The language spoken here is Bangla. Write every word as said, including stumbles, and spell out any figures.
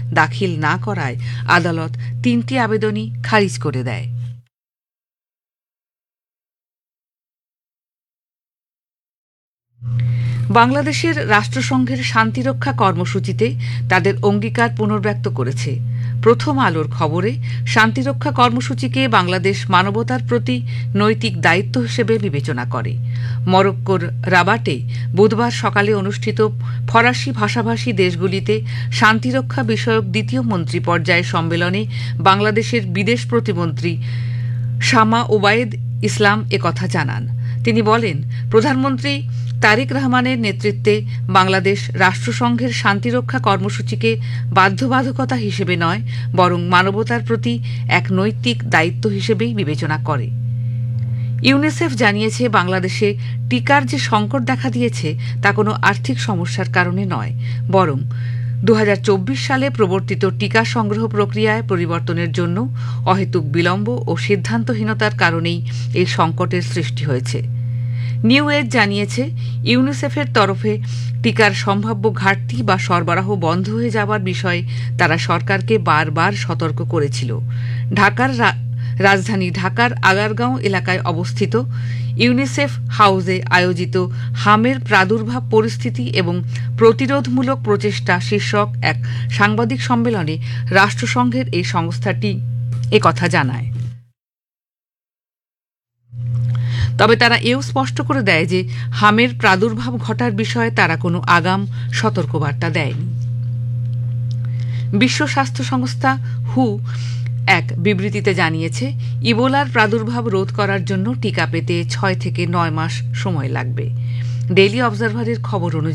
দাখিল না করায় আদালত তিনটি আবেদনই খারিজ করে দেয়। বাংলাদেশের রাষ্ট্রসংঘের শান্তিরক্ষা কর্মসূচিতে তাদের অঙ্গীকার পুনর্ব্যক্ত করেছে। প্রথম আলোর খবরে শান্তিরক্ষা কর্মসূচিকে বাংলাদেশ মানবতার প্রতি নৈতিক দায়িত্ব হিসেবে বিবেচনা করে। মরক্কোর রাবাটে বুধবার সকালে অনুষ্ঠিত ফরাসি ভাষাভাষী দেশগুলিতে শান্তিরক্ষা বিষয়ক দ্বিতীয় মন্ত্রী পর্যায়ের সম্মেলনে বাংলাদেশের বিদেশ প্রতিমন্ত্রী শামা ওবায়েদ ইসলাম একথা জানান। তিনি বলেন, প্রধানমন্ত্রী তারেক রহমানের নেতৃত্বে বাংলাদেশ রাষ্ট্রসংঘের শান্তিরক্ষা কর্মসূচিকে বাধ্যবাধকতা হিসেবে নয়, বরং মানবতার প্রতি এক নৈতিক দায়িত্ব হিসেবেই বিবেচনা করে। ইউনিসেফ জানিয়েছে, বাংলাদেশে টিকার যে সংকট দেখা দিয়েছে তা কোনো আর্থিক সমস্যার কারণে নয়, বরং দু হাজার চব্বিশ সালে প্রবর্তিত টিকা সংগ্রহ প্রক্রিয়ায় পরিবর্তনের জন্য অহেতুক বিলম্ব ও সিদ্ধান্তহীনতার কারণেই এই সংকটের সৃষ্টি হয়েছে। নিউ এজ জানিয়েছে, ইউনিসেফের তরফে টিকার সম্ভাব্য ঘাটতি বা সরবরাহ বন্ধ হয়ে যাওয়ার বিষয়ে তারা সরকারকে বারবার সতর্ক করেছিল। ঢাকার রাজধানী ঢাকার আগারগাঁও এলাকায় অবস্থিত ইউনিসেফ হাউসে আয়োজিত হামের প্রাদুর্ভাব পরিস্থিতি এবং প্রতিরোধমূলক প্রচেষ্টা শীর্ষক এক সাংবাদিক সম্মেলনে রাষ্ট্রসংঘের এই সংস্থাটি একথা জানায়। তবে তারা এও স্পষ্ট করে দেয় যে হামের প্রাদুর্ভাব ঘটার বিষয়ে তারা কোনো আগাম সতর্কবার্তা দেয়নি। বিশ্ব স্বাস্থ্য সংস্থা হু এক বিবৃতিতে জানিয়েছে, ইবোলার প্রাদুর্ভাব রোধ করার জন্য টিকা পেতে ছয় থেকে নয় মাস সময় লাগবে। ডেইলি অবজারভারের খবর অনুযায়ী